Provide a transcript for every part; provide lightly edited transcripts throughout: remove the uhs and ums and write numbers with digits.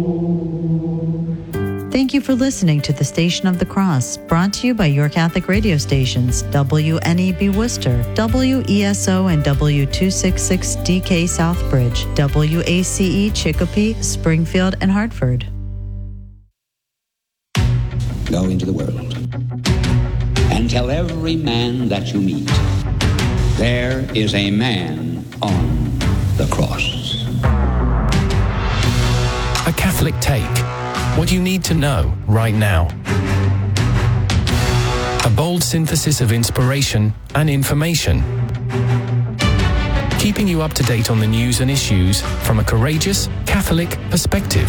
Thank you for listening to the Station of the Cross, brought to you by your Catholic radio stations, WNEB Worcester, WESO and W266DK Southbridge, WACE Chicopee, Springfield, and Hartford. Go into the world and tell every man that you meet, there is a man on the cross. A Catholic Take. What you need to know right now. A bold synthesis of inspiration and information. Keeping you up to date on the news and issues from a courageous Catholic perspective.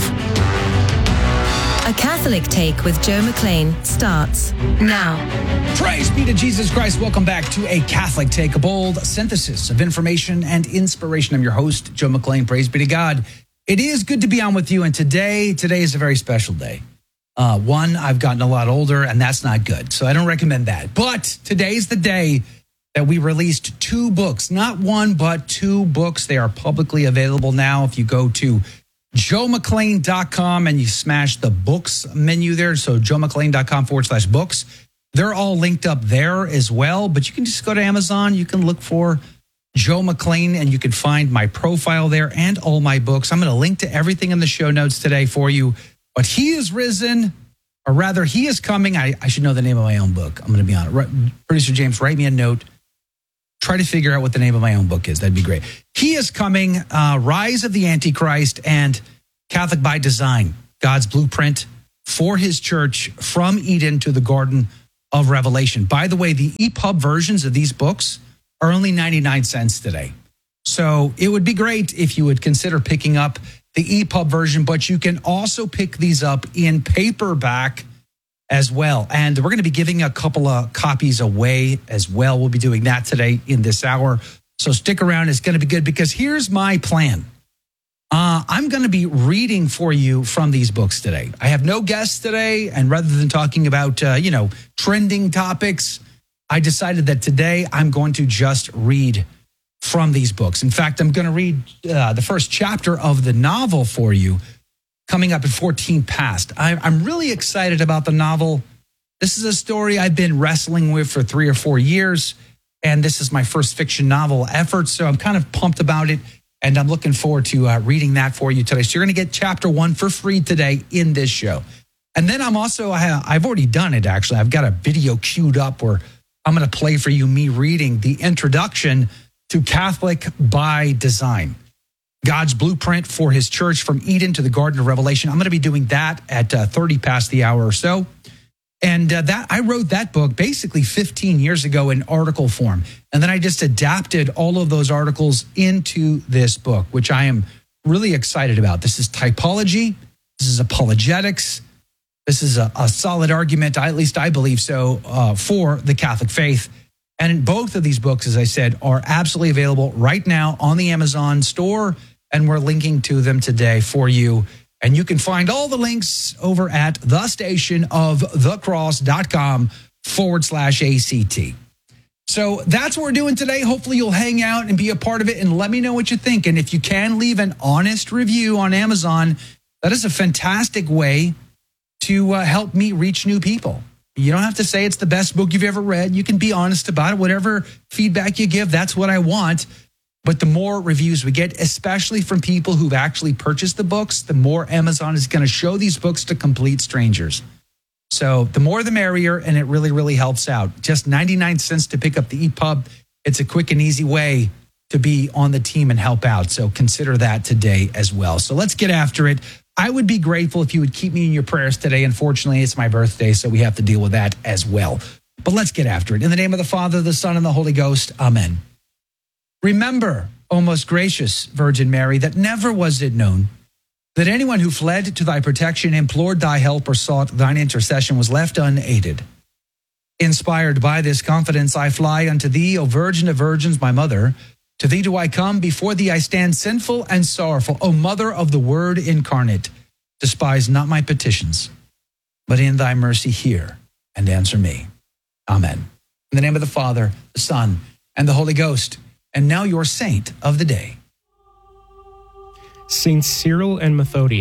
A Catholic Take with Joe McLean starts now. Praise be to Jesus Christ. Welcome back to A Catholic Take, a bold synthesis of information and inspiration. I'm your host, Joe McLean. Praise be to God. It is good to be on with you, and today is a very special day. One, I've gotten a lot older, and that's not good, so I don't recommend that. But today's the day that we released 2 books, not one, but 2 books. They are publicly available now. If you go to joemclean.com and you smash the books menu there, so joemclean.com/books, they're all linked up there as well. But you can just go to Amazon. You can look for Joe McLean, and you can find my profile there and all my books. I'm going to link to everything in the show notes today for you. But he is risen, or rather, he is coming. I should know the name of my own book. I'm going to be honest. Producer James, write me a note. Try to figure out what the name of my own book is. That'd be great. He is coming, Rise of the Antichrist and Catholic by Design, God's blueprint for his church from Eden to the Garden of Revelation. By the way, the EPUB versions of these books are only 99 cents today. So it would be great if you would consider picking up the EPUB version, but you can also pick these up in paperback as well. And we're going to be giving a couple of copies away as well. We'll be doing that today in this hour. So stick around. It's going to be good because here's my plan. I'm going to be reading for you from these books today. I have no guests today. And rather than talking about, trending topics, I decided that today I'm going to just read from these books. In fact, I'm going to read the first chapter of the novel for you coming up at 14 past. I'm really excited about the novel. This is a story I've been wrestling with for 3 or 4 years, and this is my first fiction novel effort, so I'm kind of pumped about it, and I'm looking forward to reading that for you today. So you're going to get chapter 1 for free today in this show. And then I've already done it, actually. I've got a video queued up where I'm going to play for you me reading the introduction to Catholic by Design, God's blueprint for his church from Eden to the Garden of Revelation. I'm going to be doing that at 30 past the hour or so. And I wrote that book basically 15 years ago in article form. And then I just adapted all of those articles into this book, which I am really excited about. This is typology. This is apologetics. This is a solid argument, at least I believe so, for the Catholic faith. And both of these books, as I said, are absolutely available right now on the Amazon store, and we're linking to them today for you. And you can find all the links over at thestationofthecross.com/ACT. So that's what we're doing today. Hopefully you'll hang out and be a part of it and let me know what you think. And if you can leave an honest review on Amazon, that is a fantastic way to help me reach new people. You don't have to say it's the best book you've ever read. You can be honest about it. Whatever feedback you give, that's what I want. But the more reviews we get, especially from people who've actually purchased the books, the more Amazon is going to show these books to complete strangers. So the more the merrier, and it really, really helps out. Just 99 cents to pick up the EPUB. It's a quick and easy way to be on the team and help out. So consider that today as well. So let's get after it. I would be grateful if you would keep me in your prayers today. Unfortunately, it's my birthday, so we have to deal with that as well. But let's get after it. In the name of the Father, the Son, and the Holy Ghost, amen. Remember, O most gracious Virgin Mary, that never was it known that anyone who fled to thy protection, implored thy help, or sought thine intercession was left unaided. Inspired by this confidence, I fly unto thee, O Virgin of Virgins, my mother. To thee do I come, before thee I stand sinful and sorrowful. O Mother of the Word incarnate, despise not my petitions, but in thy mercy hear and answer me. Amen. In the name of the Father, the Son, and the Holy Ghost. And now your saint of the day. Saints Cyril and Methodius,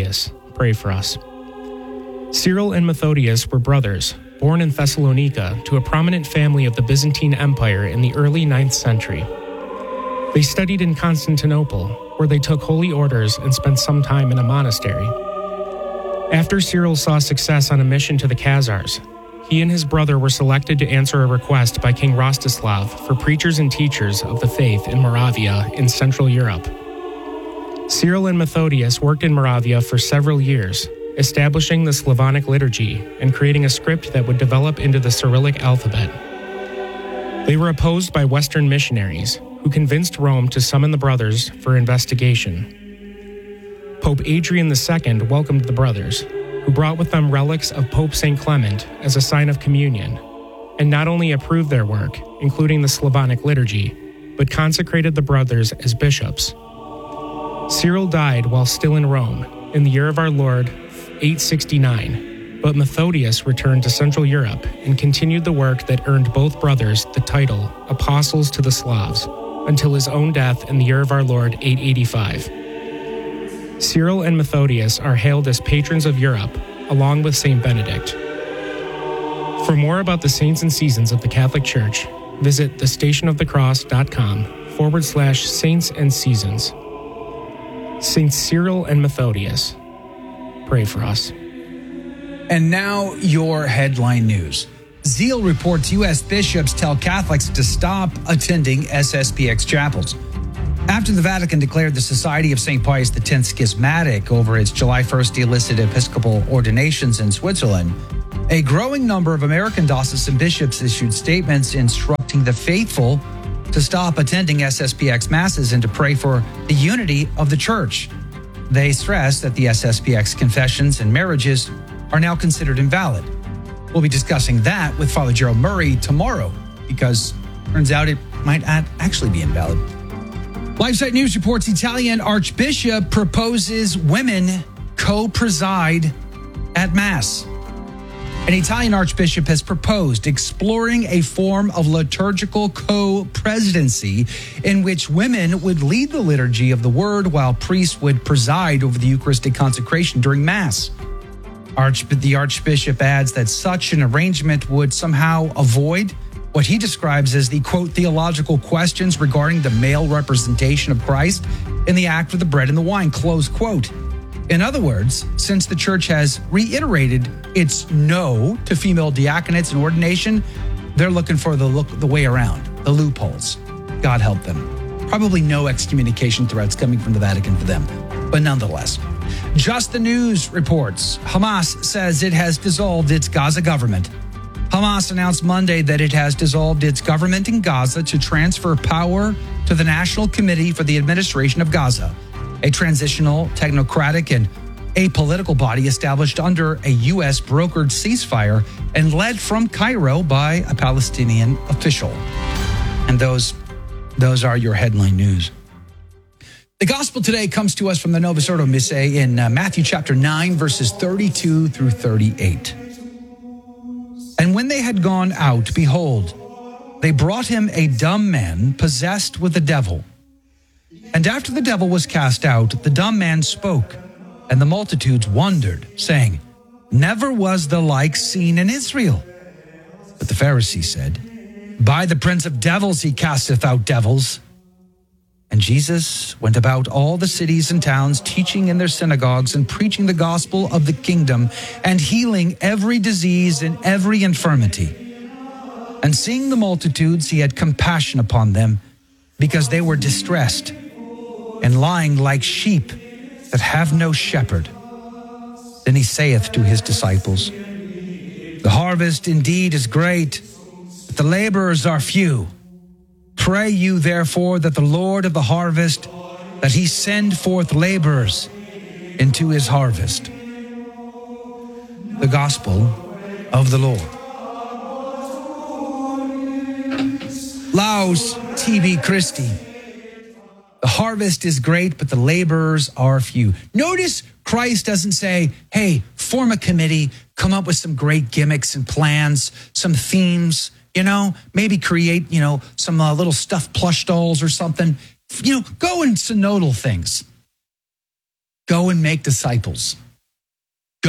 pray for us. Cyril and Methodius were brothers, born in Thessalonica to a prominent family of the Byzantine Empire in the early 9th century. They studied in Constantinople, where they took holy orders and spent some time in a monastery. After Cyril saw success on a mission to the Khazars, he and his brother were selected to answer a request by King Rostislav for preachers and teachers of the faith in Moravia in Central Europe. Cyril and Methodius worked in Moravia for several years, establishing the Slavonic liturgy and creating a script that would develop into the Cyrillic alphabet. They were opposed by Western missionaries, who convinced Rome to summon the brothers for investigation. Pope Adrian II welcomed the brothers, who brought with them relics of Pope St. Clement as a sign of communion, and not only approved their work, including the Slavonic liturgy, but consecrated the brothers as bishops. Cyril died while still in Rome, in the year of our Lord, 869, but Methodius returned to Central Europe and continued the work that earned both brothers the title Apostles to the Slavs, until his own death in the year of our Lord, 885. Cyril and Methodius are hailed as patrons of Europe, along with St. Benedict. For more about the saints and seasons of the Catholic Church, visit thestationofthecross.com/saints and seasons. Saints Cyril and Methodius, pray for us. And now your headline news. Zeal reports U.S. bishops tell Catholics to stop attending SSPX chapels. After the Vatican declared the Society of St. Pius X schismatic over its July 1st illicit Episcopal ordinations in Switzerland, a growing number of American diocesan bishops issued statements instructing the faithful to stop attending SSPX masses and to pray for the unity of the Church. They stress that the SSPX confessions and marriages are now considered invalid. We'll be discussing that with Father Gerald Murray tomorrow, because it turns out it might actually be invalid. LifeSite News reports Italian Archbishop proposes women co-preside at Mass. An Italian Archbishop has proposed exploring a form of liturgical co-presidency in which women would lead the liturgy of the Word while priests would preside over the Eucharistic consecration during Mass. The Archbishop adds that such an arrangement would somehow avoid what he describes as the, quote, theological questions regarding the male representation of Christ in the act of the bread and the wine, close quote. In other words, since the Church has reiterated its no to female diaconates and ordination, they're looking for the way around, the loopholes. God help them. Probably no excommunication threats coming from the Vatican for them, but nonetheless. Just the News reports Hamas says it has dissolved its Gaza government. Hamas announced Monday that it has dissolved its government in Gaza to transfer power to the National Committee for the Administration of Gaza, a transitional, technocratic, and apolitical body established under a U.S. brokered ceasefire and led from Cairo by a Palestinian official. And those are your headline news. The gospel today comes to us from the Novus Ordo Missae in Matthew chapter 9, verses 32 through 38. And when they had gone out, behold, they brought him a dumb man possessed with the devil. And after the devil was cast out, the dumb man spoke, and the multitudes wondered, saying, Never was the like seen in Israel. But the Pharisees said, By the prince of devils he casteth out devils. And Jesus went about all the cities and towns, teaching in their synagogues and preaching the gospel of the kingdom and healing every disease and every infirmity. And seeing the multitudes, he had compassion upon them, because they were distressed and lying like sheep that have no shepherd. Then he saith to his disciples, The harvest indeed is great, but the laborers are few. Pray you therefore that the Lord of the harvest, that he send forth laborers into his harvest. The Gospel of the Lord. Laus tibi Christi. The harvest is great, but the laborers are few. Notice Christ doesn't say, hey, form a committee, come up with some great gimmicks and plans, some themes, maybe create, some little stuffed plush dolls or something. Go and synodal things. Go and make disciples.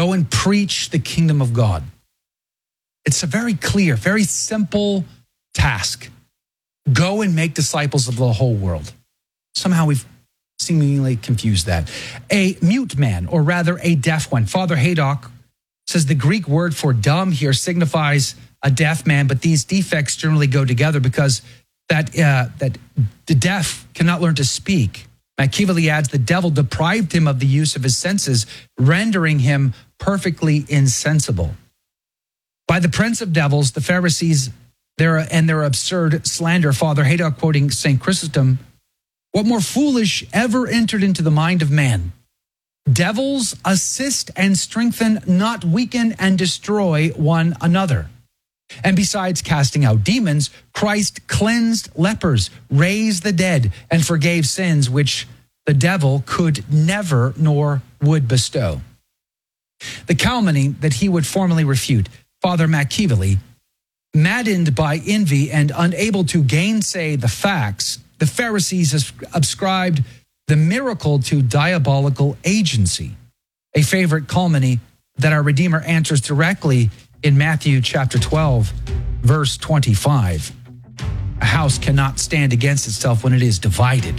Go and preach the kingdom of God. It's a very clear, very simple task. Go and make disciples of the whole world. Somehow we've seemingly confused that. A mute man, or rather a deaf one. Father Haydock says the Greek word for dumb here signifies a deaf man, but these defects generally go together because that the deaf cannot learn to speak. Machiavelli adds the devil deprived him of the use of his senses, rendering him perfectly insensible. By the prince of devils, the Pharisees, their absurd slander, Father Haydock quoting St. Chrysostom, what more foolish ever entered into the mind of man? Devils assist and strengthen, not weaken and destroy one another. And besides casting out demons, Christ cleansed lepers, raised the dead, and forgave sins which the devil could never nor would bestow. The calumny that he would formally refute, Father Machiavelli, maddened by envy and unable to gainsay the facts, the Pharisees ascribed the miracle to diabolical agency, a favorite calumny that our Redeemer answers directly in Matthew chapter 12, verse 25. A house cannot stand against itself when it is divided.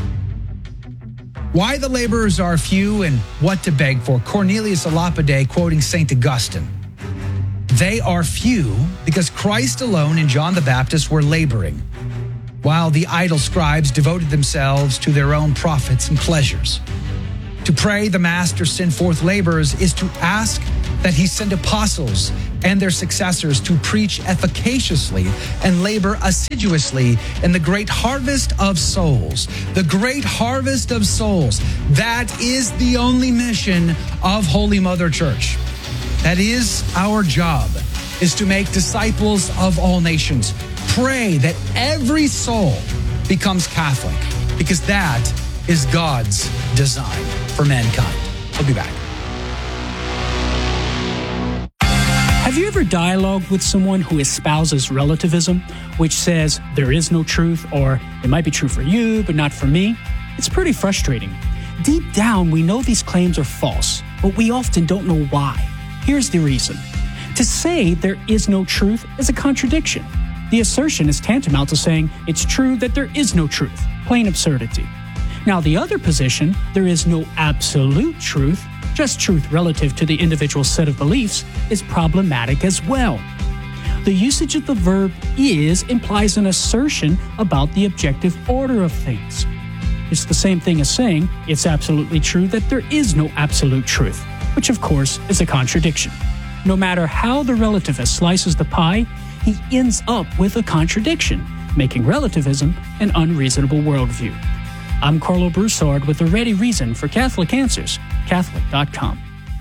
Why the laborers are few and what to beg for. Cornelius a Lapide quoting St. Augustine. They are few because Christ alone and John the Baptist were laboring, while the idle scribes devoted themselves to their own profits and pleasures. To pray the Master send forth laborers is to ask that he send apostles and their successors to preach efficaciously and labor assiduously in the great harvest of souls. The great harvest of souls. That is the only mission of Holy Mother Church. That is our job, is to make disciples of all nations. Pray that every soul becomes Catholic, because that is God's design for mankind. I'll be back. Have you ever dialogued with someone who espouses relativism, which says there is no truth, or it might be true for you, but not for me? It's pretty frustrating. Deep down, we know these claims are false, but we often don't know why. Here's the reason. To say there is no truth is a contradiction. The assertion is tantamount to saying it's true that there is no truth. Plain absurdity. Now, the other position, there is no absolute truth, just truth relative to the individual set of beliefs, is problematic as well. The usage of the verb is implies an assertion about the objective order of things. It's the same thing as saying it's absolutely true that there is no absolute truth, which of course is a contradiction. No matter how the relativist slices the pie, he ends up with a contradiction, making relativism an unreasonable worldview. I'm Carlo Broussard with a ready reason for Catholic Answers, Catholic.com.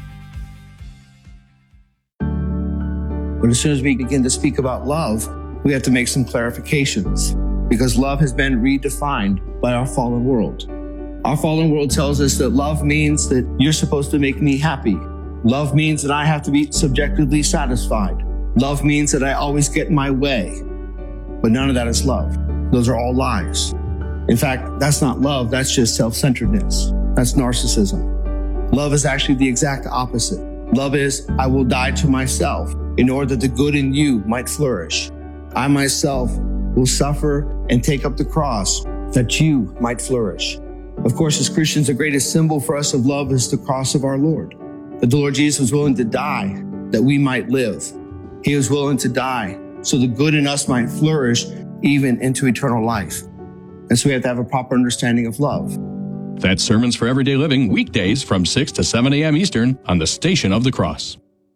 But as soon as we begin to speak about love, we have to make some clarifications, because love has been redefined by our fallen world. Our fallen world tells us that love means that you're supposed to make me happy. Love means that I have to be subjectively satisfied. Love means that I always get my way. But none of that is love. Those are all lies. In fact, that's not love, that's just self-centeredness. That's narcissism. Love is actually the exact opposite. Love is, I will die to myself in order that the good in you might flourish. I myself will suffer and take up the cross that you might flourish. Of course, as Christians, the greatest symbol for us of love is the cross of our Lord. That the Lord Jesus was willing to die that we might live. He was willing to die so the good in us might flourish even into eternal life. And so we have to have a proper understanding of love. That's Sermons for Everyday Living, weekdays from 6 to 7 a.m. Eastern on the Station of the Cross.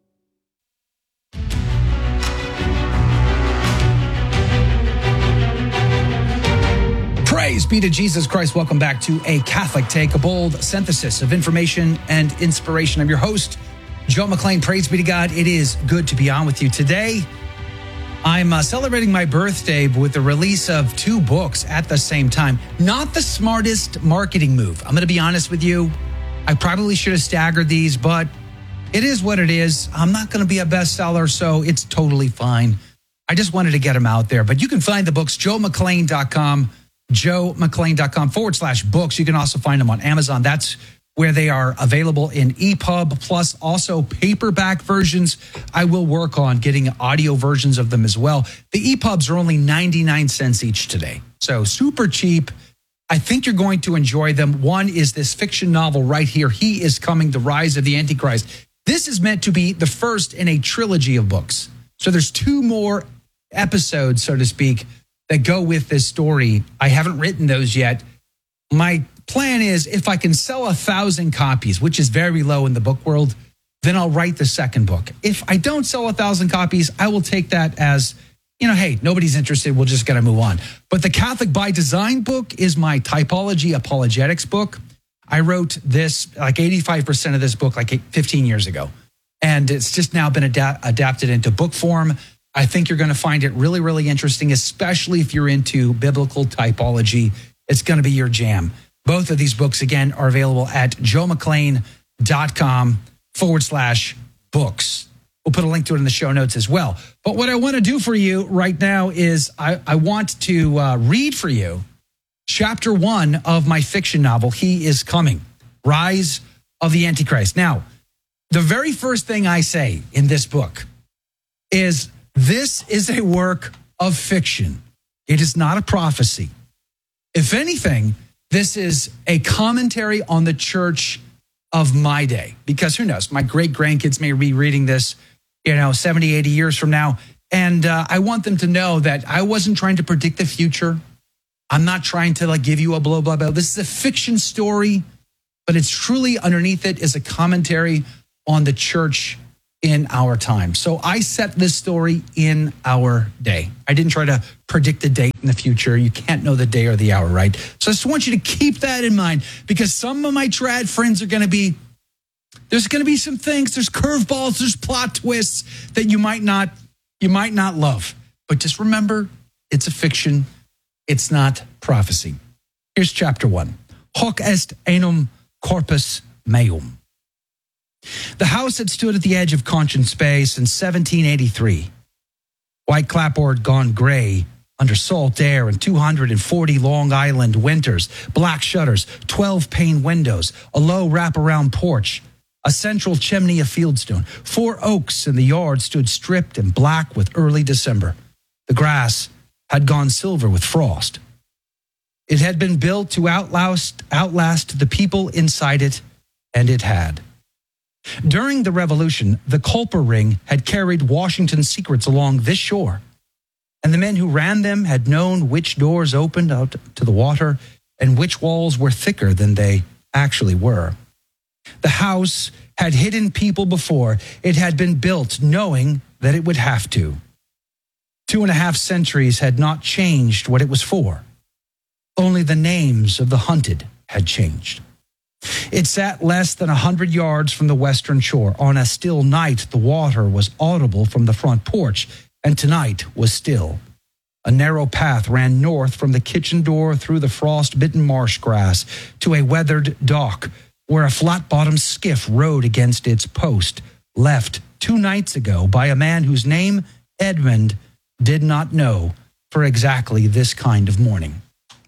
Praise be to Jesus Christ. Welcome back to A Catholic Take, a bold synthesis of information and inspiration. I'm your host, Joe McClain. Praise be to God. It is good to be on with you today. I'm celebrating my birthday with the release of 2 books at the same time. Not the smartest marketing move. I'm going to be honest with you. I probably should have staggered these, but it is what it is. I'm not going to be a bestseller, so it's totally fine. I just wanted to get them out there. But you can find the books, joemcclain.com, joemcclain.com /books. You can also find them on Amazon. That's where they are available in EPUB, plus also paperback versions. I will work on getting audio versions of them as well. The EPUBs are only 99 cents each today, so super cheap. I think you're going to enjoy them. One is this fiction novel right here, He Is Coming, The Rise of the Antichrist. This is meant to be the first in a trilogy of books. So there's 2 more episodes, so to speak, that go with this story. I haven't written those yet. My plan is if I can sell 1,000 copies, which is very low in the book world, then I'll write the second book. If I don't sell 1,000 copies, I will take that as, hey, nobody's interested. We're just going to move on. But the Catholic by Design book is my typology apologetics book. I wrote this, like 85% of this book, like 15 years ago. And it's just now been adapted into book form. I think you're going to find it really, really interesting, especially if you're into biblical typology. It's going to be your jam. Both of these books, again, are available at joemcclain.com/books. We'll put a link to it in the show notes as well. But what I want to do for you right now is I want to read for you Chapter 1 of my fiction novel, He Is Coming, Rise of the Antichrist. Now, the very first thing I say in this book is this is a work of fiction. It is not a prophecy. If anything, this is a commentary on the church of my day. Because who knows, my great-grandkids may be reading this, 70, 80 years from now. And I want them to know that I wasn't trying to predict the future. I'm not trying to give you a blah, blah, blah. This is a fiction story, but it's truly underneath it is a commentary on the church in our time. So I set this story in our day. I didn't try to predict the date in the future. You can't know the day or the hour, right? So I just want you to keep that in mind because some of my trad friends are going to be, there's going to be some things, there's curveballs, there's plot twists that you might not love. But just remember, it's a fiction. It's not prophecy. Here's chapter 1. Hoc est enum corpus meum. The house had stood at the edge of Conscience Bay since 1783. White clapboard gone gray under salt air and 240 Long Island winters, black shutters, 12-pane windows, a low wraparound porch, a central chimney of fieldstone. 4 oaks in the yard stood stripped and black with early December. The grass had gone silver with frost. It had been built to outlast the people inside it, and it had. During the Revolution, the Culper Ring had carried Washington's secrets along this shore, and the men who ran them had known which doors opened out to the water and which walls were thicker than they actually were. The house had hidden people before. It had been built knowing that it would have to. 2.5 centuries had not changed what it was for. Only the names of the hunted had changed. It sat less than 100 yards from the western shore. On a still night, the water was audible from the front porch, and tonight was still. A narrow path ran north from the kitchen door through the frost-bitten marsh grass to a weathered dock where a flat-bottomed skiff rode against its post, left 2 nights ago by a man whose name Edmund did not know for exactly this kind of morning.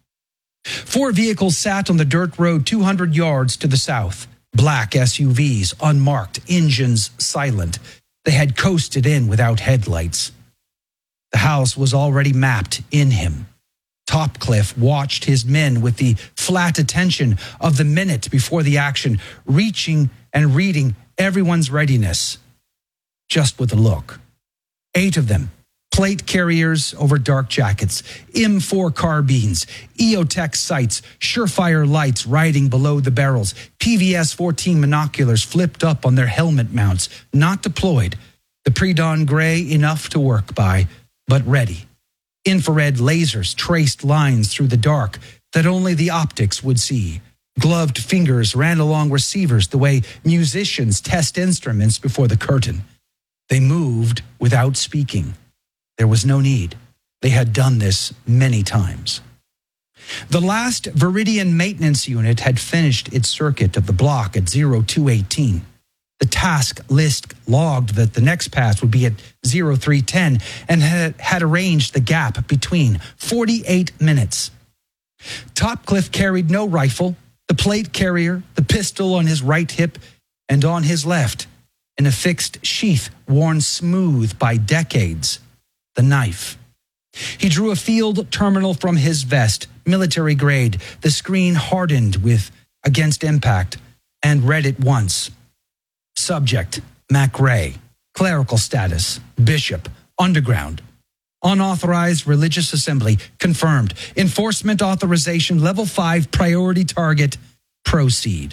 4 vehicles sat on the dirt road 200 yards to the south. Black SUVs, unmarked, engines silent. They had coasted in without headlights. The house was already mapped in him. Topcliffe watched his men with the flat attention of the minute before the action, reaching and reading everyone's readiness, just with a look. 8 of them, plate carriers over dark jackets, M4 carbines, EOTech sights, Surefire lights riding below the barrels, PVS 14 binoculars flipped up on their helmet mounts, not deployed, the pre-dawn gray enough to work by, but ready. Infrared lasers traced lines through the dark that only the optics would see. Gloved fingers ran along receivers the way musicians test instruments before the curtain. They moved without speaking. There was no need. They had done this many times. The last Viridian maintenance unit had finished its circuit of the block at 0218. The task list logged that the next pass would be at 0310 and had arranged the gap between 48 minutes. Topcliffe carried no rifle, the plate carrier, the pistol on his right hip and on his left, in a fixed sheath worn smooth by decades, the knife. He drew a field terminal from his vest, military grade, the screen hardened with against impact, and read it once. Subject, Mac Ray. Clerical status, bishop, underground. Unauthorized religious assembly, confirmed. Enforcement authorization, level 5, priority target, proceed.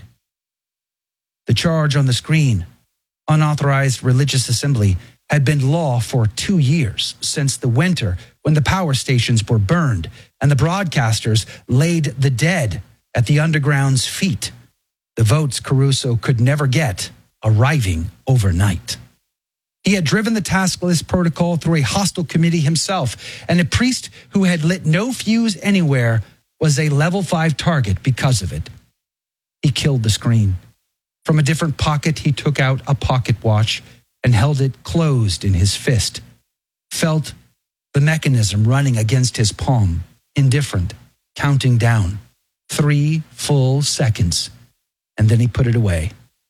The charge on the screen, unauthorized religious assembly, had been law for 2 years, since the winter when the power stations were burned and the broadcasters laid the dead at the underground's feet. The votes Caruso could never get, arriving overnight. He had driven the task list protocol through a hostile committee himself, and a priest who had lit no fuse anywhere was a level 5 target because of it. He killed the screen. From a different pocket, he took out a pocket watch and held it closed in his fist. Felt the mechanism running against his palm, indifferent, counting down. 3 full seconds. And then he put it away.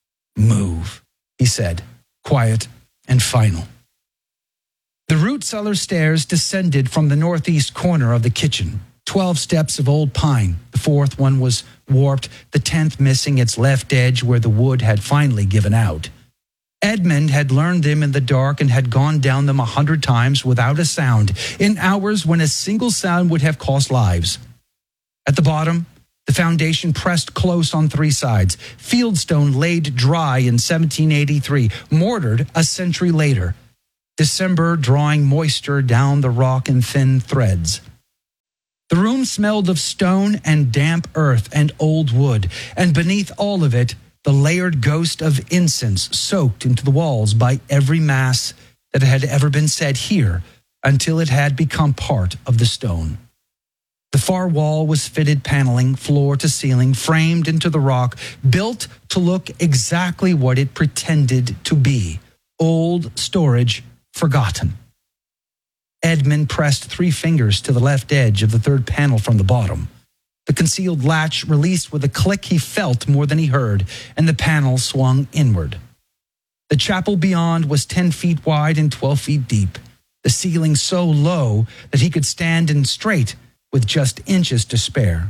Move, he said, quiet and final. The root cellar stairs descended from the northeast corner of the kitchen. 12 steps of old pine. The 4th one was warped, the 10th missing its left edge where the wood had finally given out. Edmund had learned them in the dark and had gone down them 100 times without a sound, in hours when a single sound would have cost lives. At the bottom, the foundation pressed close on 3 sides. Fieldstone laid dry in 1783, mortared a century later. December drawing moisture down the rock in thin threads. The room smelled of stone and damp earth and old wood, and beneath all of it, the layered ghost of incense soaked into the walls by every mass that had ever been said here until it had become part of the stone. The far wall was fitted paneling, floor to ceiling, framed into the rock, built to look exactly what it pretended to be. Old storage, forgotten. Edmund pressed 3 fingers to the left edge of the 3rd panel from the bottom. The concealed latch released with a click he felt more than he heard, and the panel swung inward. The chapel beyond was 10 feet wide and 12 feet deep, the ceiling so low that he could stand in straight with just inches to spare.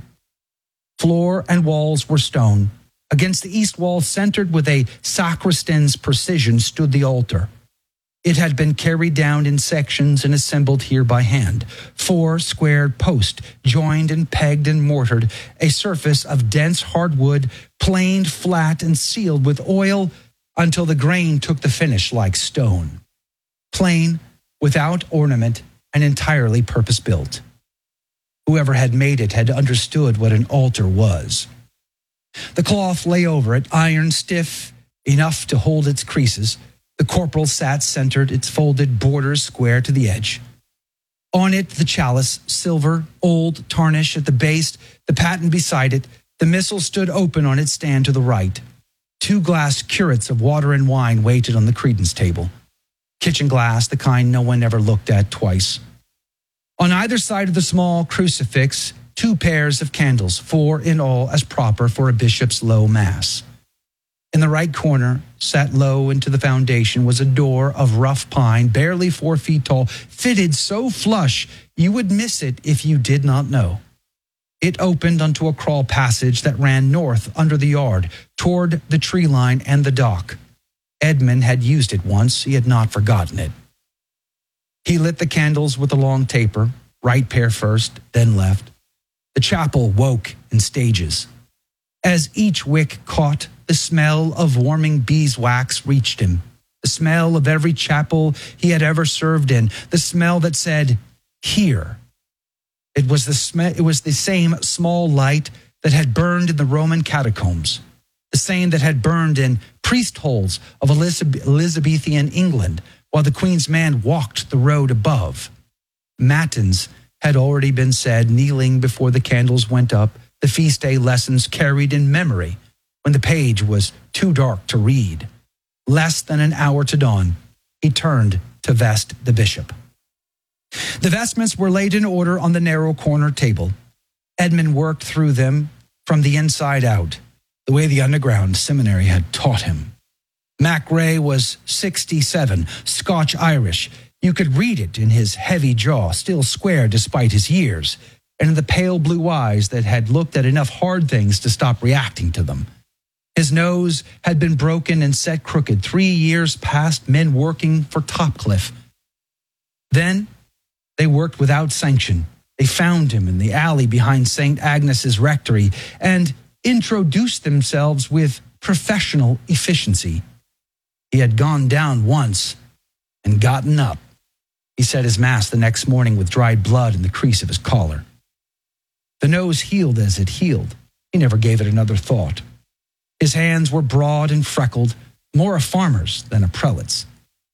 Floor and walls were stone. Against the east wall, centered with a sacristan's precision, stood the altar. It had been carried down in sections and assembled here by hand. 4 squared posts, joined and pegged and mortared, a surface of dense hardwood, planed flat and sealed with oil until the grain took the finish like stone. Plain, without ornament, and entirely purpose-built. Whoever had made it had understood what an altar was. The cloth lay over it, iron stiff enough to hold its creases. The corporal sat centered, its folded borders square to the edge. On it, the chalice, silver, old, tarnish at the base, the paten beside it. The missal stood open on its stand to the right. 2 glass curates of water and wine waited on the credence table. Kitchen glass, the kind no one ever looked at twice. On either side of the small crucifix, 2 pairs of candles, 4 in all as proper for a bishop's low mass. In the right corner, set low into the foundation, was a door of rough pine, barely 4 feet tall, fitted so flush you would miss it if you did not know. It opened onto a crawl passage that ran north under the yard, toward the tree line and the dock. Edmund had used it once. He had not forgotten it. He lit the candles with a long taper, right pair first, then left. The chapel woke in stages. As each wick caught, the smell of warming beeswax reached him. The smell of every chapel he had ever served in. The smell that said, here. It was the same small light that had burned in the Roman catacombs. The same that had burned in priest holes of Elizabethan England while the Queen's man walked the road above. Matins had already been said, kneeling before the candles went up, the feast day lessons carried in memory when the page was too dark to read. Less than an hour to dawn, he turned to vest the bishop. The vestments were laid in order on the narrow corner table. Edmund worked through them from the inside out, the way the underground seminary had taught him. Mac Ray was 67, Scotch-Irish. You could read it in his heavy jaw, still square despite his years, and in the pale blue eyes that had looked at enough hard things to stop reacting to them. His nose had been broken and set crooked 3 years past, men working for Topcliffe. Then they worked without sanction. They found him in the alley behind St. Agnes's rectory and introduced themselves with professional efficiency. He had gone down once and gotten up. He said his mass the next morning with dried blood in the crease of his collar. The nose healed as it healed. He never gave it another thought. His hands were broad and freckled, more a farmer's than a prelate's.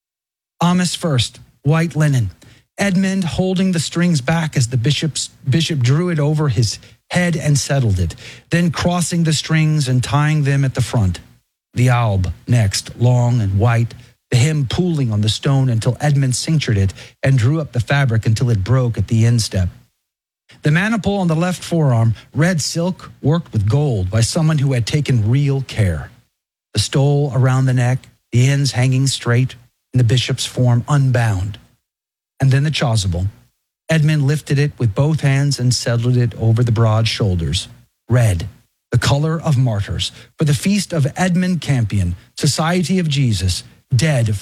Amice first, white linen. Edmund holding the strings back as the bishop drew it over his head and settled it, then crossing the strings and tying them at the front. The alb next, long and white, the hem pooling on the stone until Edmund cinctured it and drew up the fabric until it broke at the instep. The maniple on the left forearm, red silk worked with gold by someone who had taken real care. The stole around the neck, the ends hanging straight, in the bishop's form unbound. And then the chasuble. Edmund lifted it with both hands and settled it over the broad shoulders. Red, the color of martyrs, for the feast of Edmund Campion, Society of Jesus, dead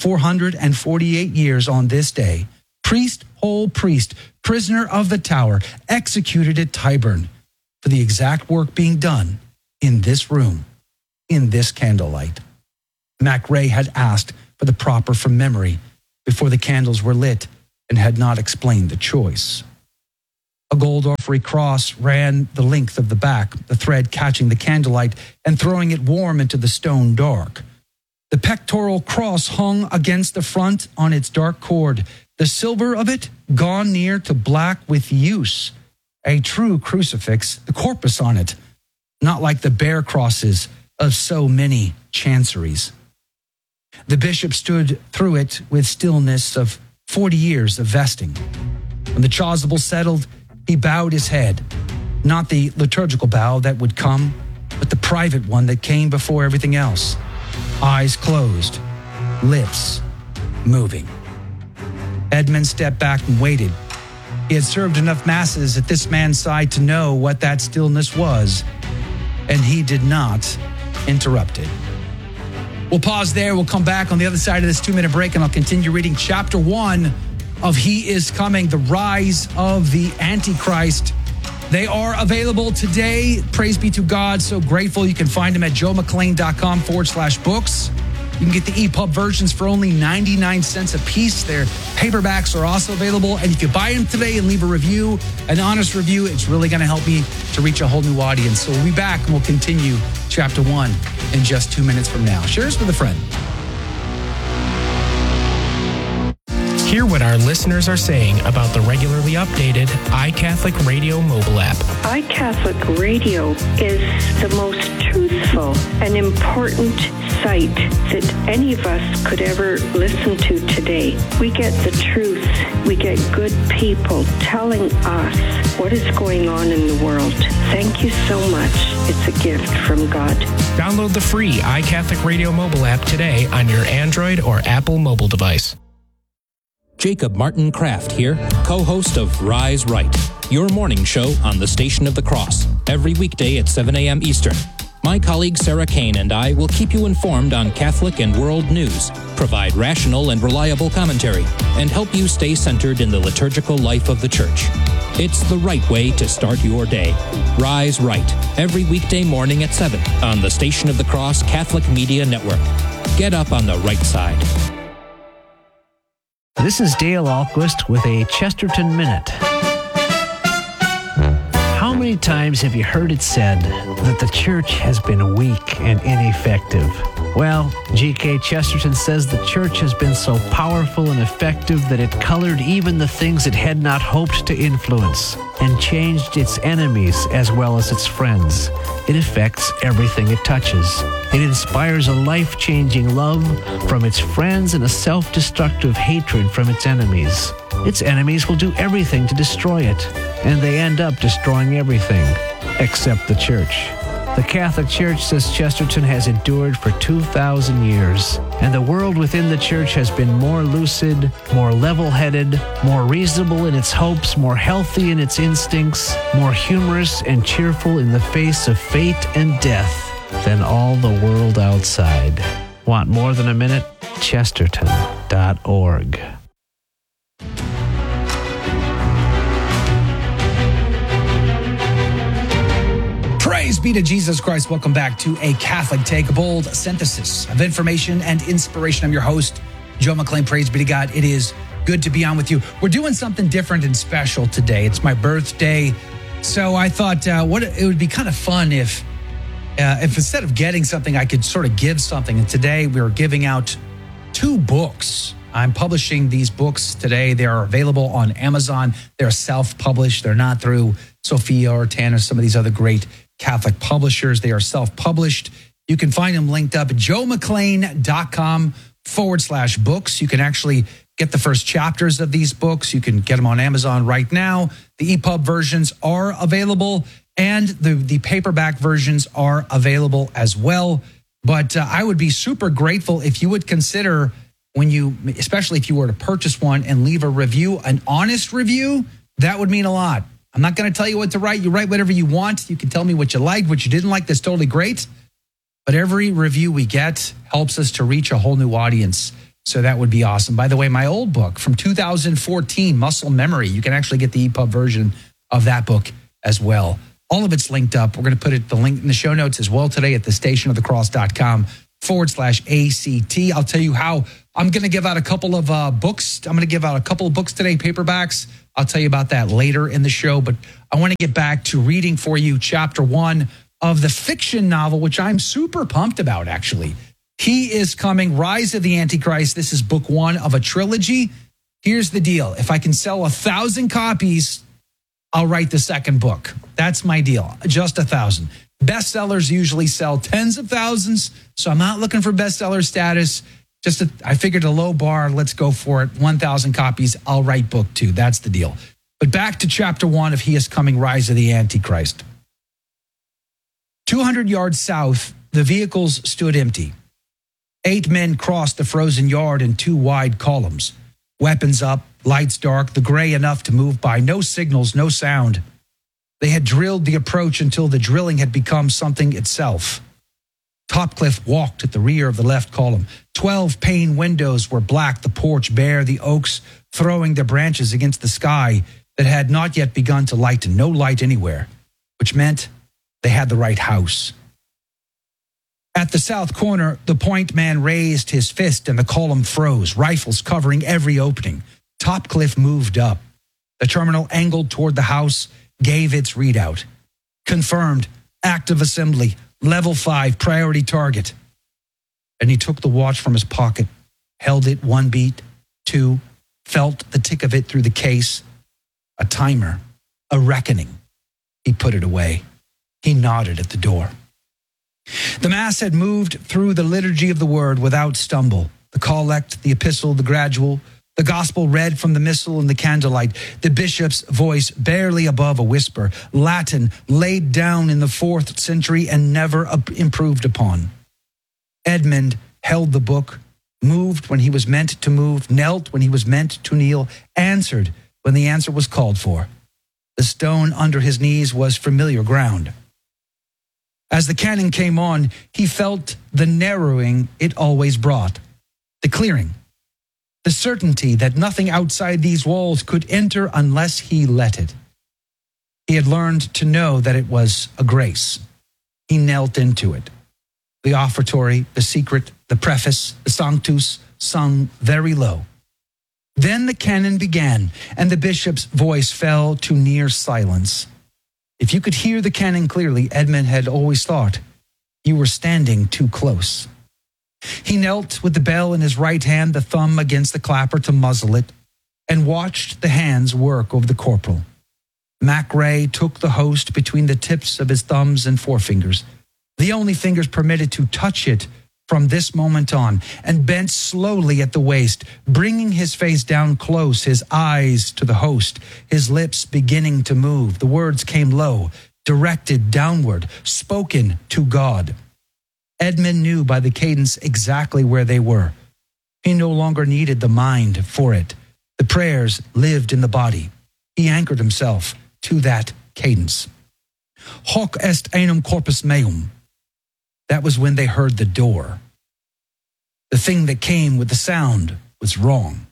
448 years on this day. Priest, whole priest, prisoner of the tower, executed at Tyburn for the exact work being done in this room, in this candlelight. Mac Ray had asked for the proper from memory before the candles were lit and had not explained the choice. A gold orphery cross ran the length of the back, the thread catching the candlelight and throwing it warm into the stone dark. The pectoral cross hung against the front on its dark cord, the silver of it gone near to black with use. A true crucifix, the corpus on it, not like the bare crosses of so many chanceries. The bishop stood through it with stillness of 40 years of vesting. When the chasuble settled, he bowed his head, not the liturgical bow that would come, but the private one that came before everything else. Eyes closed, lips moving. Edmund stepped back and waited. He had served enough masses at this man's side to know what that stillness was, and he did not interrupt it. We'll pause there. We'll come back on the other side of this 2-minute break, and I'll continue reading chapter 1 of He Is Coming, the Rise of the Antichrist. They are available today. Praise be to God. So grateful. You can find them at joemcclain.com/books. You can get the EPUB versions for only 99 cents a piece. Their paperbacks are also available. And if you buy them today and leave a review, an honest review, it's really going to help me to reach a whole new audience. So we'll be back and we'll continue chapter 1 in just 2 minutes from now. Share this with a friend. Hear what our listeners are saying about the regularly updated iCatholic Radio mobile app. iCatholic Radio is the most truthful and important site that any of us could ever listen to today. We get the truth. We get good people telling us what is going on in the world. Thank you so much. It's a gift from God. Download the free iCatholic Radio mobile app today on your Android or Apple mobile device. Jacob Martin Kraft here, co-host of Rise Right, your morning show on the Station of the Cross, every weekday at 7 a.m. Eastern. My colleague Sarah Kane and I will keep you informed on Catholic and world news, provide rational and reliable commentary, and help you stay centered in the liturgical life of the Church. It's the right way to start your day. Rise Right, every weekday morning at 7 on the Station of the Cross Catholic Media Network. Get up on the right side. This is Dale Ahlquist with a Chesterton Minute. How many times have you heard it said that the church has been weak and ineffective? Well, G.K. Chesterton says the church has been so powerful and effective that it colored even the things it had not hoped to influence and changed its enemies as well as its friends. It affects everything it touches. It inspires a life-changing love from its friends and a self-destructive hatred from its enemies. Its enemies will do everything to destroy it, and they end up destroying everything except the church. The Catholic Church, says Chesterton, has endured for 2,000 years, and the world within the Church has been more lucid, more level-headed, more reasonable in its hopes, more healthy in its instincts, more humorous and cheerful in the face of fate and death than all the world outside. Want more than a minute? Chesterton.org. Praise be to Jesus Christ. Welcome back to A Catholic Take, a bold synthesis of information and inspiration. I'm your host, Joe McClain. Praise be to God. It is good to be on with you. We're doing something different and special today. It's my birthday. So I thought it would be kind of fun if instead of getting something, I could sort of give something. And today we're giving out 2 books. I'm publishing these books today. They are available on Amazon. They're self-published. They're not through Sophia or Tanner, some of these other great Catholic publishers. They are self-published. You can find them linked up at joemcclain.com/books. You can actually get the first chapters of these books. You can get them on Amazon right now. The EPUB versions are available, and the paperback versions are available as well. But I would be super grateful if you would consider, especially if you were to purchase one and leave a review, an honest review. That would mean a lot. I'm not going to tell you what to write. You write whatever you want. You can tell me what you liked, what you didn't like. That's totally great. But every review we get helps us to reach a whole new audience. So that would be awesome. By the way, my old book from 2014, Muscle Memory, you can actually get the EPUB version of that book as well. All of it's linked up. We're going to put the link in the show notes as well today at thestationofthecross.com/ACT. I'll tell you how I'm going to give out a couple of books. I'm going to give out a couple of books today, paperbacks. I'll tell you about that later in the show. But I want to get back to reading for you chapter 1 of the fiction novel, which I'm super pumped about, actually. He Is Coming, Rise of the Antichrist. This is book 1 of a trilogy. Here's the deal. If I can sell 1,000 copies, I'll write the second book. That's my deal. Just 1,000. Bestsellers usually sell tens of thousands, so I'm not looking for bestseller status. I figured a low bar. Let's go for it. 1,000 copies. I'll write book 2. That's the deal. But back to chapter 1 of He Is Coming, Rise of the Antichrist. 200 yards south, the vehicles stood empty. 8 men crossed the frozen yard in 2 wide columns. Weapons up, lights dark, the gray enough to move by. No signals, no sound. They had drilled the approach until the drilling had become something itself. Topcliffe walked at the rear of the left column. 12 pane windows were black, the porch bare, the oaks throwing their branches against the sky that had not yet begun to lighten. No light anywhere, which meant they had the right house. At the south corner, the point man raised his fist and the column froze, rifles covering every opening. Topcliffe moved up. The terminal angled toward the house, gave its readout. Confirmed, active assembly, level 5, priority target. And he took the watch from his pocket, held it 1 beat, 2, felt the tick of it through the case. A timer, a reckoning. He put it away. He nodded at the door. The Mass had moved through the liturgy of the Word without stumble. The collect, the epistle, the gradual, the gospel read from the missal and the candlelight, the bishop's voice barely above a whisper, Latin laid down in the 4th century and never improved upon. Edmund held the book, moved when he was meant to move, knelt when he was meant to kneel, answered when the answer was called for. The stone under his knees was familiar ground. As the canon came on, he felt the narrowing it always brought, the clearing, the certainty that nothing outside these walls could enter unless he let it. He had learned to know that it was a grace. He knelt into it. The offertory, the secret, the preface, the sanctus, sung very low. Then the canon began, and the bishop's voice fell to near silence. If you could hear the canon clearly, Edmund had always thought you were standing too close. He knelt with the bell in his right hand, the thumb against the clapper to muzzle it, and watched the hands work over the corporal. Mac Ray took the host between the tips of his thumbs and forefingers, the only fingers permitted to touch it from this moment on, and bent slowly at the waist, bringing his face down close, his eyes to the host, his lips beginning to move. The words came low, directed downward, spoken to God. Edmund knew by the cadence exactly where they were. He no longer needed the mind for it. The prayers lived in the body. He anchored himself to that cadence. Hoc est enum corpus meum. That was when they heard the door. The thing that came with the sound was wrong.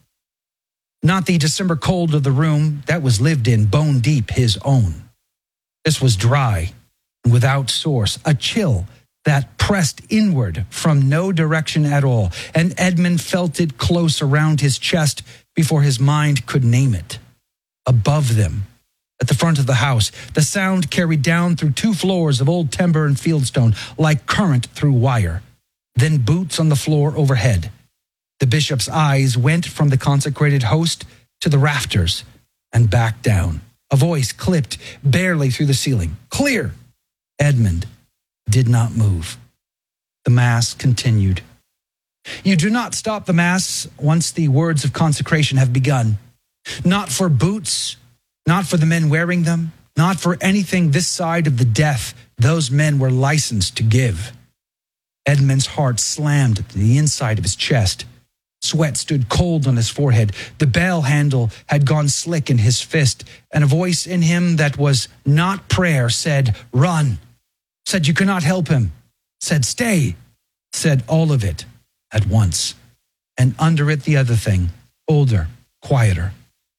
Not the December cold of the room that was lived in, bone deep, his own. This was dry and without source, a chill that pressed inward from no direction at all, and Edmund felt it close around his chest before his mind could name it. Above them, at the front of the house, the sound carried down through 2 floors of old timber and fieldstone like current through wire, then boots on the floor overhead. The bishop's eyes went from the consecrated host to the rafters and back down. A voice clipped barely through the ceiling. Clear! Edmund did not move. The Mass continued. You do not stop the Mass once the words of consecration have begun. Not for boots, not for the men wearing them, not for anything this side of the death those men were licensed to give. Edmund's heart slammed to the inside of his chest. Sweat stood cold on his forehead. The bell handle had gone slick in his fist, and a voice in him that was not prayer said, run. Said you cannot help him. Said stay. Said all of it at once. And under it the other thing, older, quieter.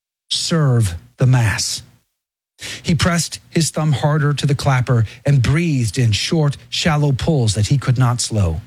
Serve the Mass. He pressed his thumb harder to the clapper and breathed in short, shallow pulls that he could not slow.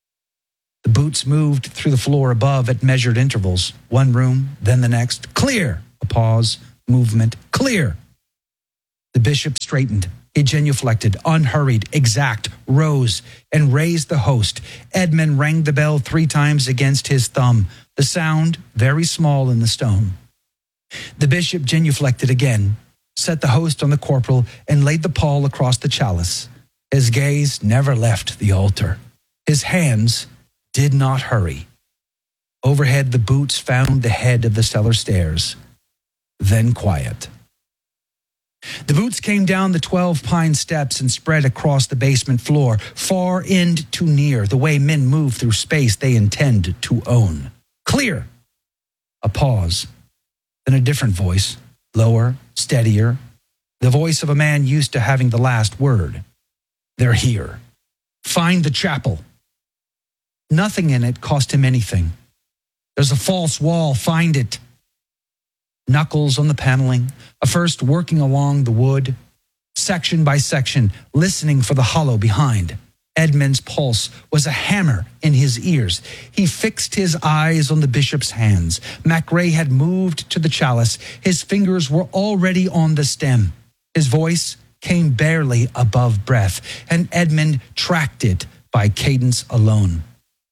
The boots moved through the floor above at measured intervals. One room, then the next. Clear! A pause, movement. Clear! The bishop straightened. He genuflected, unhurried, exact, rose, and raised the host. Edmund rang the bell 3 times against his thumb, the sound very small in the stone. The bishop genuflected again, set the host on the corporal, and laid the pall across the chalice. His gaze never left the altar. His hands did not hurry. Overhead, the boots found the head of the cellar stairs. Then quiet. The boots came down the 12 pine steps and spread across the basement floor, far end to near, the way men move through space they intend to own. Clear! A pause. Then a different voice, lower, steadier, the voice of a man used to having the last word. They're here. Find the chapel. Nothing in it cost him anything. There's a false wall. Find it. Knuckles on the paneling, a first working along the wood, section by section, listening for the hollow behind. Edmund's pulse was a hammer in his ears. He fixed his eyes on the bishop's hands. MacRae had moved to the chalice. His fingers were already on the stem. His voice came barely above breath, and Edmund tracked it by cadence alone.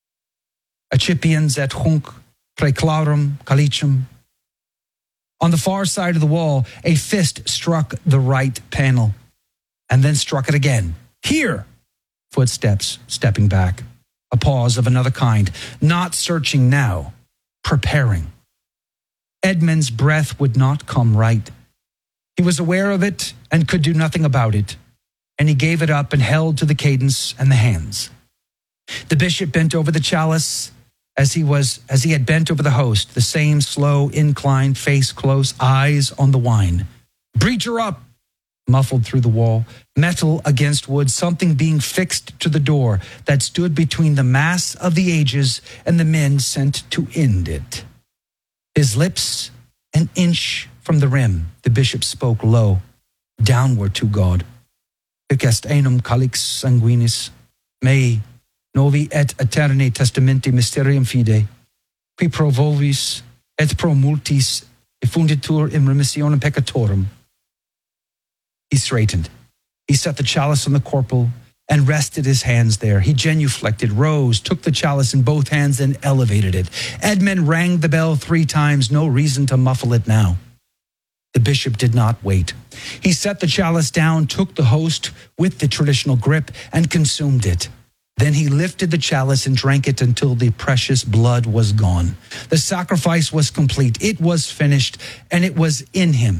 Accipiens et hunc praeclarum calicem. On the far side of the wall, a fist struck the right panel, and then struck it again. Here! Footsteps stepping back. A pause of another kind. Not searching now. Preparing. Edmund's breath would not come right. He was aware of it and could do nothing about it, and he gave it up and held to the cadence and the hands. The bishop bent over the chalice as he had bent over the host, the same slow incline, face close, eyes on the wine. Breach her up! Muffled through the wall, metal against wood, something being fixed to the door that stood between the mass of the ages and the men sent to end it. His lips an inch from the rim, the bishop spoke low, downward to God. Hic est enum calix sanguinis, mei novi et aeterni testamenti mysterium fide, qui pro vobis et pro multis effunditur in remissionem peccatorum. He straightened. He set the chalice on the corporal and rested his hands there. He genuflected, rose, took the chalice in both hands and elevated it. Edmund rang the bell 3 times, no reason to muffle it now. The bishop did not wait. He set the chalice down, took the host with the traditional grip, and consumed it. Then he lifted the chalice and drank it until the precious blood was gone. The sacrifice was complete. It was finished, and it was in him.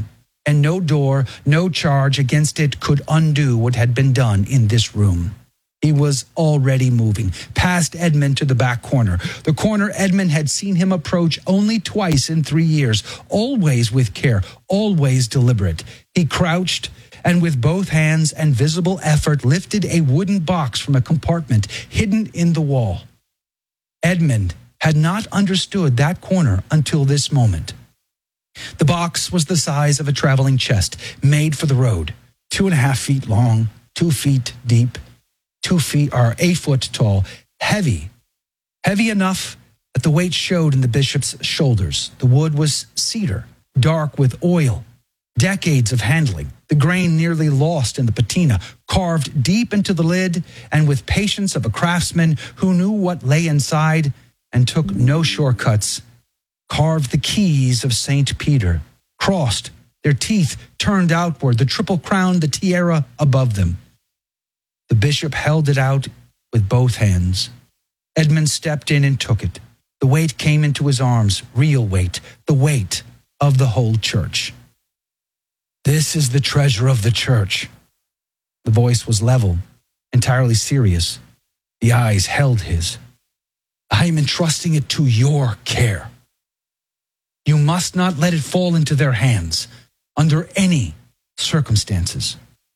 and no door, no charge against it could undo what had been done in this room. He was already moving, past Edmund to the back corner. The corner Edmund had seen him approach only twice in 3 years, always with care, always deliberate. He crouched and with both hands and visible effort lifted a wooden box from a compartment hidden in the wall. Edmund had not understood that corner until this moment. The box was the size of a traveling chest, made for the road, 2.5 feet long, 2 feet deep, 8 foot tall, heavy enough that the weight showed in the bishop's shoulders. The wood was cedar, dark with oil, decades of handling, the grain nearly lost in the patina, carved deep into the lid, and with patience of a craftsman who knew what lay inside and took no shortcuts, carved the keys of St. Peter, crossed, their teeth turned outward, the triple crown, the tiara above them. The bishop held it out with both hands. Edmund stepped in and took it. The weight came into his arms, real weight, the weight of the whole church. This is the treasure of the church. The voice was level, entirely serious. The eyes held his. I am entrusting it to your care. You must not let it fall into their hands under any circumstances.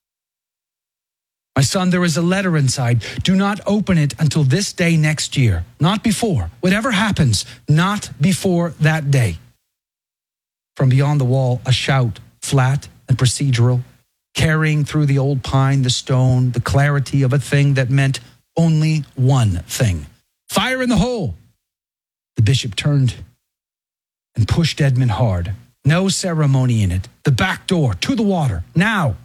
My son, there is a letter inside. Do not open it until this day next year. Not before. Whatever happens, not before that day. From beyond the wall, a shout, flat and procedural, carrying through the old pine, the stone, the clarity of a thing that meant only one thing. Fire in the hole! The bishop turned and pushed Edmund hard. No ceremony in it. The back door, to the water, now.